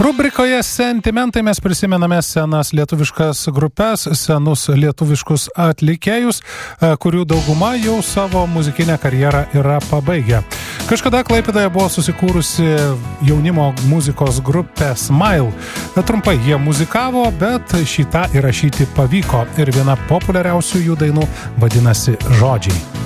Rubrikoje Sentimentai mes prisimename senas lietuviškas grupes, senus lietuviškus atlikėjus, kurių dauguma jau savo muzikinę karjerą yra pabaigę. Kažkada Klaipėdoje buvo susikūrusi jaunimo muzikos grupė Smile. Trumpai jie muzikavo, bet šitą įrašyti pavyko ir viena populiariausių jų dainų vadinasi Žodžiai.